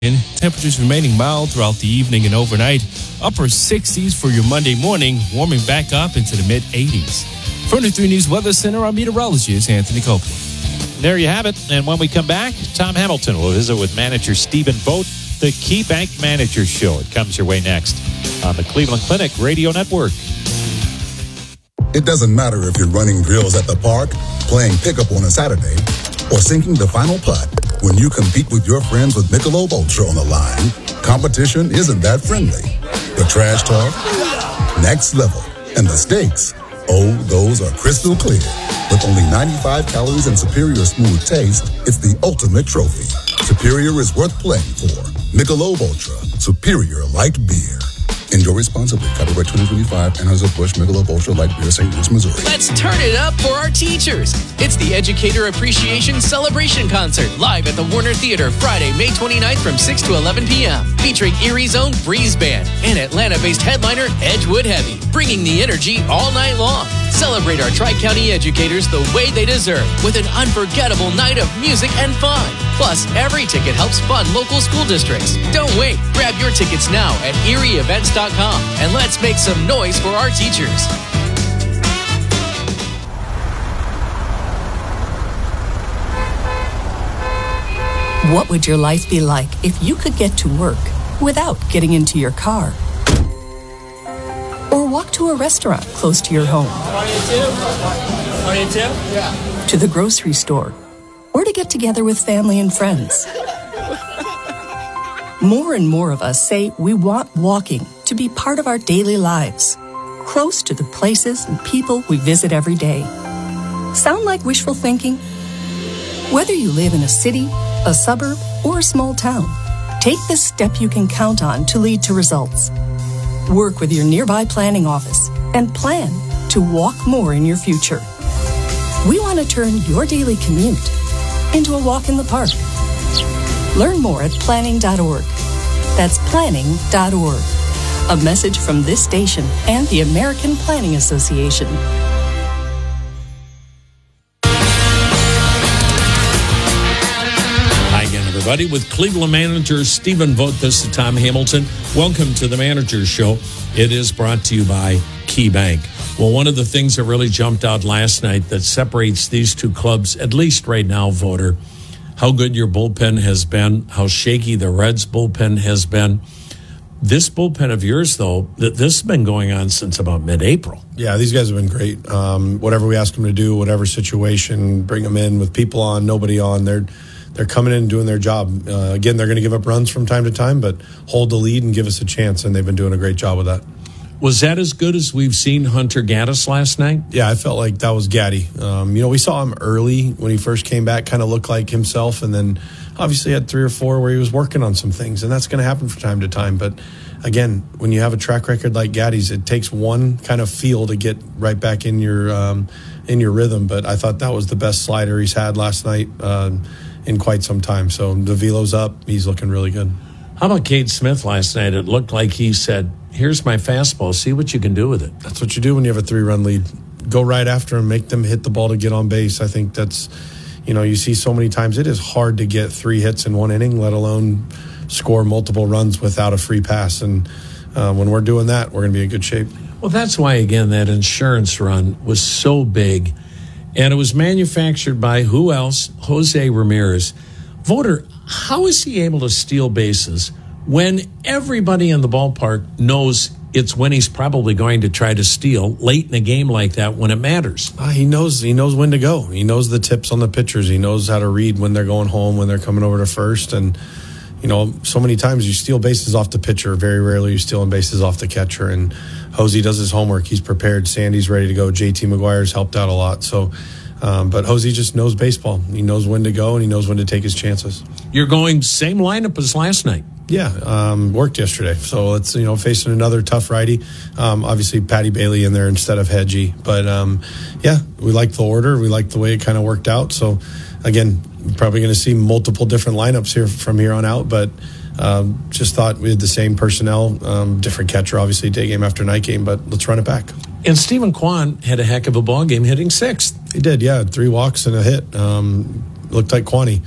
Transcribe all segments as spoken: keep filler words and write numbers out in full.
Temperatures remaining mild throughout the evening and overnight. Upper sixties for your Monday morning, warming back up into the mid eighties. From the three News Weather Center, our meteorologist Anthony Copeland. There you have it. And when we come back, Tom Hamilton will visit with manager Stephen Vogt, the KeyBank Manager Show. It comes your way next on the Cleveland Clinic Radio Network. It doesn't matter if you're running drills at the park, playing pickup on a Saturday, or sinking the final putt. When you compete with your friends with Michelob Ultra on the line, competition isn't that friendly. The trash talk, next level, and the stakes, oh, those are crystal clear. With only ninety-five calories and superior smooth taste, it's the ultimate trophy. Superior is worth playing for. Michelob Ultra, superior light beer. Enjoy responsibly. Copyright twenty twenty-five, Anheuser-Busch Michelob Ultra Light Beer, Saint Louis, Missouri. Let's turn it up for our teachers. It's the Educator Appreciation Celebration Concert live at the Warner Theater Friday, May twenty-ninth from six to eleven p.m. Featuring Erie's own Breeze Band and Atlanta-based headliner Edgewood Heavy, bringing the energy all night long. Celebrate our Tri-County educators the way they deserve with an unforgettable night of music and fun. Plus, every ticket helps fund local school districts. Don't wait. Grab your tickets now at erie events dot com and let's make some noise for our teachers. What would your life be like if you could get to work without getting into your car? Or walk to a restaurant close to your home? To the grocery store? Or to get together with family and friends? More and more of us say we want walking to be part of our daily lives, close to the places and people we visit every day. Sound like wishful thinking? Whether you live in a city, a suburb, or a small town, take this step you can count on to lead to results. Work with your nearby planning office and plan to walk more in your future. We want to turn your daily commute into a walk in the park. Learn more at planning dot org. That's planning dot org. A message from this station and the American Planning Association. Hi again, everybody. With Cleveland manager Stephen Vogt, this is Tom Hamilton. Welcome to the Manager Show. It is brought to you by KeyBank. Well, one of the things that really jumped out last night that separates these two clubs, at least right now, voter, how good your bullpen has been, how shaky the Reds bullpen has been. This bullpen of yours, though, this has been going on since about mid-April. Yeah, these guys have been great. Um, whatever we ask them to do, whatever situation, bring them in with people on, nobody on. They're they're coming in and doing their job. Uh, again, they're going to give up runs from time to time, but hold the lead and give us a chance, and they've been doing a great job with that. Was that as good as we've seen Hunter Gaddis last night? Yeah, I felt like that was Gaddy. Um, you know, we saw him early when he first came back, kind of looked like himself, and then obviously had three or four where he was working on some things, and that's going to happen from time to time. But again, when you have a track record like Gaddy's, it takes one kind of feel to get right back in your um, in your rhythm. But I thought that was the best slider he's had last night uh, in quite some time. So the velo's up. He's looking really good. How about Cade Smith last night? It looked like he said, here's my fastball. See what you can do with it. That's what you do when you have a three-run lead. Go right after him, make them hit the ball to get on base. I think that's, you know, you see so many times it is hard to get three hits in one inning, let alone score multiple runs without a free pass. And uh, when we're doing that, we're going to be in good shape. Well, that's why, again, that insurance run was so big. And it was manufactured by who else? Jose Ramirez. Voter, how is he able to steal bases when everybody in the ballpark knows it's when he's probably going to try to steal late in a game like that when it matters? Uh, he knows he knows when to go. He knows the tips on the pitchers. He knows how to read when they're going home, when they're coming over to first. And, you know, so many times you steal bases off the pitcher. Very rarely you're stealing bases off the catcher. And Jose does his homework. He's prepared. Sandy's ready to go. J T McGuire's helped out a lot. So, um, but Jose just knows baseball. He knows when to go, and he knows when to take his chances. You're going same lineup as last night. Yeah, um, worked yesterday. So it's, you know, facing another tough righty. Um, obviously, Patty Bailey in there instead of Hedgie. But, um, yeah, we like the order. We like the way it kind of worked out. So, again, we're probably going to see multiple different lineups here from here on out. But um, just thought we had the same personnel, um, different catcher, obviously, day game after night game. But let's run it back. And Stephen Kwan had a heck of a ball game hitting sixth. He did, yeah. Three walks and a hit. Um, looked like Kwani.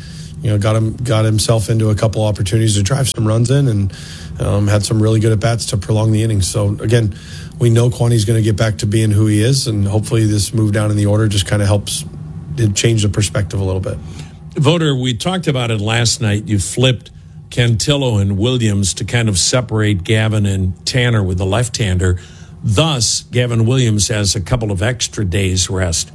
You know, got him got himself into a couple opportunities to drive some runs in, and um, had some really good at bats to prolong the innings. So again, we know Kwani's going to get back to being who he is, and hopefully this move down in the order just kind of helps it change the perspective a little bit. Voter, we talked about it last night. You flipped Cantillo and Williams to kind of separate Gavin and Tanner with the left-hander. Thus, Gavin Williams has a couple of extra days rest.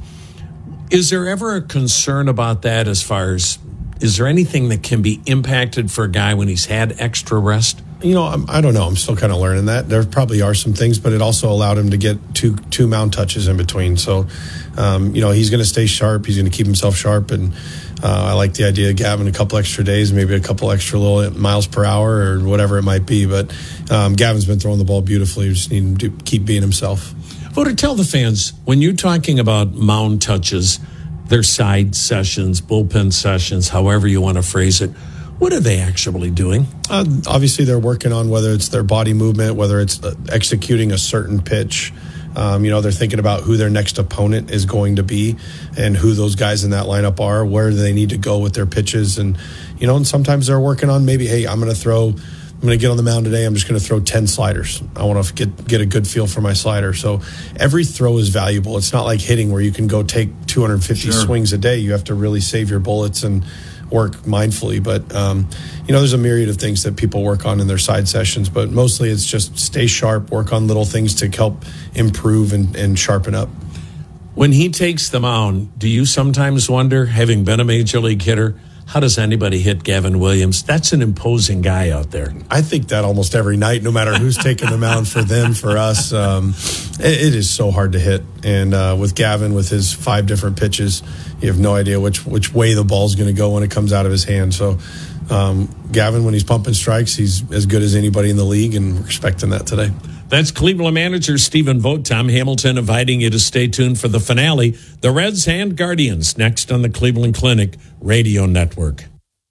Is there ever a concern about that as far as, is there anything that can be impacted for a guy when he's had extra rest? You know, I'm, I don't know. I'm still kind of learning that. There probably are some things, but it also allowed him to get two two mound touches in between. So, um, you know, he's going to stay sharp. He's going to keep himself sharp. And uh, I like the idea of Gavin a couple extra days, maybe a couple extra little miles per hour or whatever it might be. But um, Gavin's been throwing the ball beautifully. We just need him to keep being himself. Voter, tell the fans, when you're talking about mound touches, their side sessions, bullpen sessions, however you want to phrase it, what are they actually doing? Uh, obviously, they're working on whether it's their body movement, whether it's uh, executing a certain pitch. Um, you know, they're thinking about who their next opponent is going to be and who those guys in that lineup are, where do they need to go with their pitches. And, you know, and sometimes they're working on maybe, hey, I'm going to throw, I'm going to get on the mound today. I'm just going to throw ten sliders. I want to get get a good feel for my slider. So every throw is valuable. It's not like hitting where you can go take two hundred fifty sure. swings a day. You have to really save your bullets and work mindfully. But, um, you know, there's a myriad of things that people work on in their side sessions, but mostly it's just stay sharp, work on little things to help improve and, and sharpen up. When he takes the mound, do you sometimes wonder, having been a major league hitter, how does anybody hit Gavin Williams? That's an imposing guy out there. I think that almost every night, no matter who's taking the mound for them, for us. Um, it, it is so hard to hit. And uh, with Gavin, with his five different pitches, you have no idea which, which way the ball's going to go when it comes out of his hand. So um, Gavin, when he's pumping strikes, he's as good as anybody in the league, and we're expecting that today. That's Cleveland manager Stephen Vogt. Tom Hamilton inviting you to stay tuned for the finale. The Reds and Guardians next on the Cleveland Clinic Radio Network.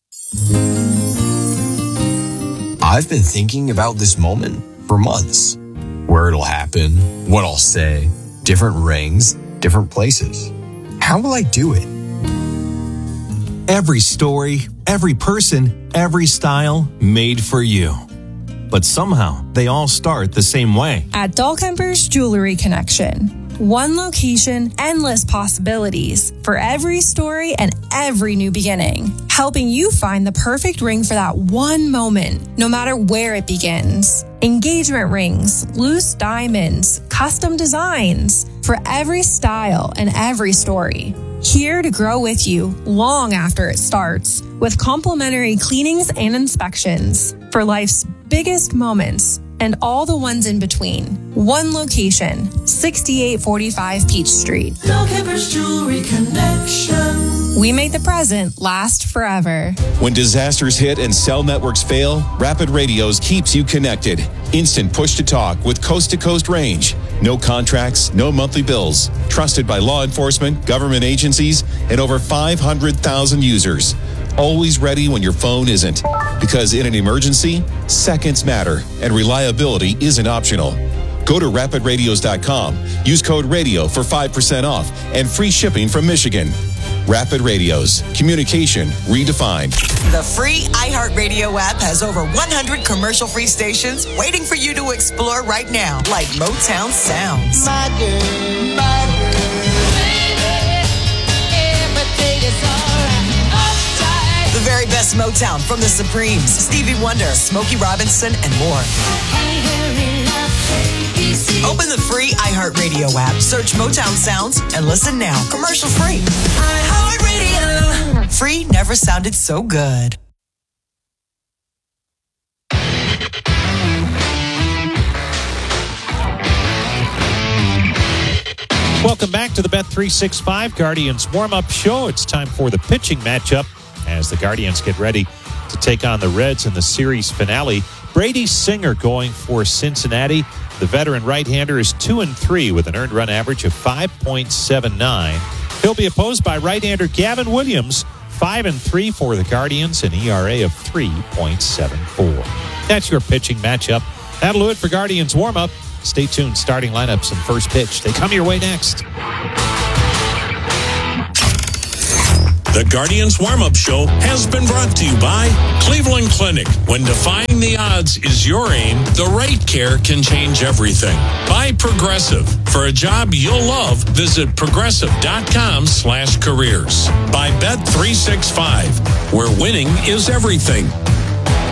I've been thinking about this moment for months. Where it'll happen, what I'll say, different rings, different places. How will I do it? Every story, every person, every style made for you. But somehow they all start the same way. At Dahlkemper's Jewelry Connection. One location, endless possibilities for every story and every new beginning. Helping you find the perfect ring for that one moment, no matter where it begins. Engagement rings, loose diamonds, custom designs for every style and every story. Here to grow with you long after it starts with complimentary cleanings and inspections for life's biggest moments and all the ones in between. One location, sixty-eight forty-five Peach Street. Dahlkemper's Jewelry Connection. We make the present last forever. When disasters hit and cell networks fail, Rapid Radios keeps you connected. Instant push-to-talk with coast-to-coast range. No contracts, no monthly bills. Trusted by law enforcement, government agencies, and over five hundred thousand users. Always ready when your phone isn't. Because in an emergency, seconds matter, and reliability isn't optional. Go to rapid radios dot com. Use code RADIO for five percent off and free shipping from Michigan. Rapid Radios. Communication redefined. The free iHeartRadio app has over one hundred commercial-free stations waiting for you to explore right now, like Motown Sounds. My girl, my girl, baby, everything is all right. The very best Motown from the Supremes, Stevie Wonder, Smokey Robinson, and more. Open the free iHeartRadio app, search Motown Sounds, and listen now. Commercial free. iHeartRadio. Free never sounded so good. Welcome back to the Bet three sixty-five Guardians warm-up show. It's time for the pitching matchup as the Guardians get ready to take on the Reds in the series finale. Brady Singer going for Cincinnati. The veteran right-hander is two and three with an earned run average of five point seven nine. He'll be opposed by right-hander Gavin Williams, five and three for the Guardians, an E R A of three point seven four. That's your pitching matchup. That'll do it for Guardians warm-up. Stay tuned. Starting lineups and first pitch, they come your way next. The Guardians Warm-Up Show has been brought to you by Cleveland Clinic. When defying the odds is your aim, the right care can change everything. By Progressive. For a job you'll love, visit progressive.com slash careers. By Bet three sixty-five, where winning is everything.